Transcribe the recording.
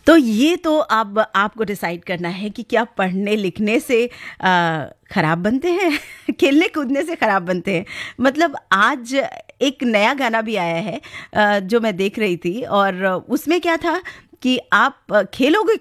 तो ये तो अब आपको डिसाइड करना है कि क्या पढ़ने लिखने से खराब बनते हैं खेलने कूदने से खराब बनते हैं। मतलब आज एक नया गाना भी आया है जो मैं देख रही थी, और उसमें क्या था कि आप खेलोगे